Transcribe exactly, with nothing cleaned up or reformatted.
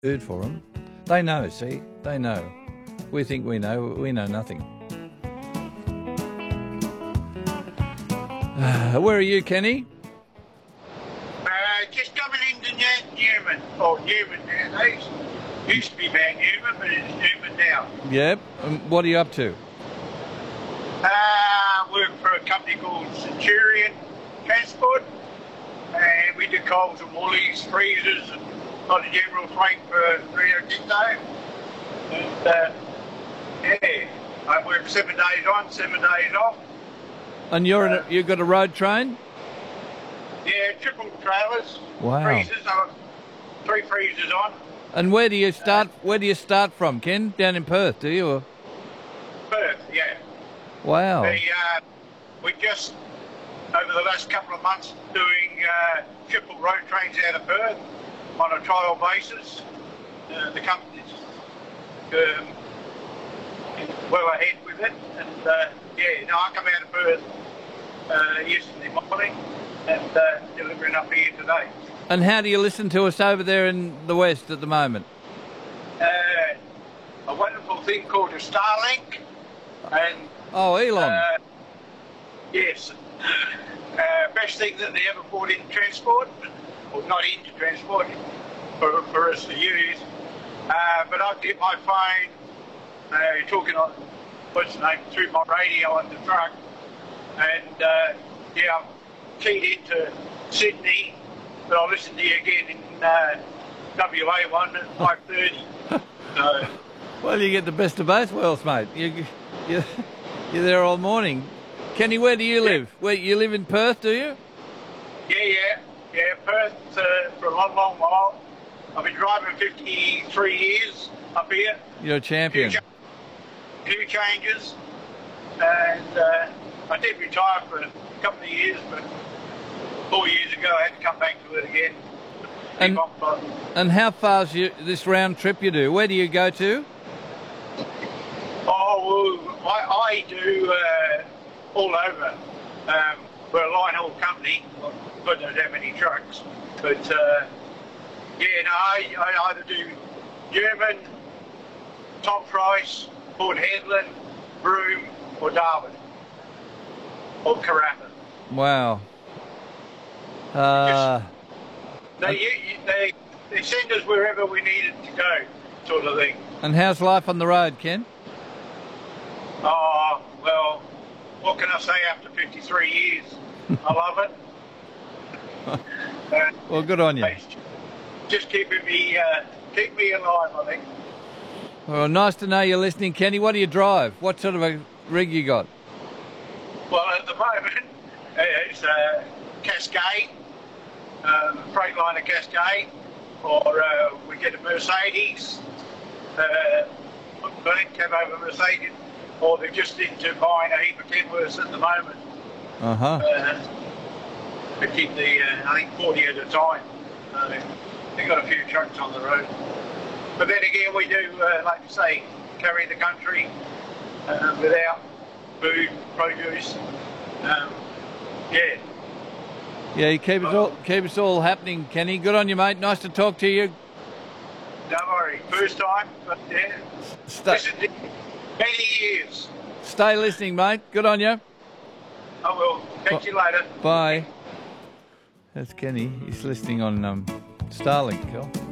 Food for them. They know, see? They know. We think we know. We know nothing. Uh, where are you, Kenny? Uh, just coming into Newman. Oh, Newman nowadays. Used to be Mount Newman, but it's Newman now. Yep. Um, what are you up to? Uh, I work for a company called Centurion Transport. And we do Coles and Woolies, freezers, and a lot of general freight for Rio Tinto. And, uh, yeah, I work seven days on, seven days off. And you're in Uh, a, you've got a road train? Yeah, triple trailers. Wow. Freezers, I've got three freezers on. And where do you start? Where do you start from, Ken? Down in Perth, do you? Or? Perth, yeah. Wow. The, uh, we just, over the last couple of months, doing uh, triple road trains out of Perth on a trial basis. Uh, the company's um, well ahead with it. And, uh, yeah, no, I come out of Perth uh, yesterday morning and uh, delivering up here today. And how do you listen to us over there in the West at the moment? Uh, a wonderful thing called a Starlink. And Oh, Elon. Uh, yes. Uh, best thing that they ever brought in transport, or not into transport, for, for us to use. Uh, but I get my phone, uh, talking on, what's the name, through my radio on the truck. And, uh, yeah, I'm keyed into Sydney, but I'll listen to you again in uh, W A one at five thirty. So, Well, you get the best of both worlds, mate. You, you, you're there all morning. Kenny, where do you live? Where you live in Perth, do you? yeah, yeah, yeah, Perth uh, for a long, long while. I've been driving fifty-three years up here. You're a champion. Few, cha- few changes, and uh, I did retire for a couple of years, but four years ago I had to come back to it again. And, Keep on plodding. and how far's you, this round trip you do? Where do you go to? Oh, well, I, I do uh, all over. Um, we're a line haul company. Well, God knows how many trucks, but uh, yeah, no, I, I either do German, Tom Price, Port Hedland, Broome, or Darwin, or Karratha. Wow. Uh, They, you, you- they, they send us wherever we needed to go, sort of thing. and how's life on the road, Ken? Oh, well, what can I say after fifty-three years? I love it. Uh, Well, good on you. it's just keeping me, uh, keep me alive, I think. Well, nice to know you're listening, Kenny. What do you drive? What sort of a rig you got? Well, at the moment, uh, it's a Cascade, um, Freightliner Cascade, or uh, we get a Mercedes, uh, cab over Mercedes, or they're just into buying a heap of Kenworths at the moment. Uh-huh. Uh, to keep the, uh, I think, forty at a time. Uh, they've got a few trucks on the road. But then again, we do, uh, like you say, carry the country uh, without food, produce. Um, yeah. Yeah, you keep us all keep us all happening, Kenny. Good on you, mate. Nice to talk to you. Don't worry. First time, but yeah. Stay, Listen to many years. stay listening, mate. Good on you. I will. Catch you later. Bye. That's Kenny. He's listening on um, Starlink, Kel.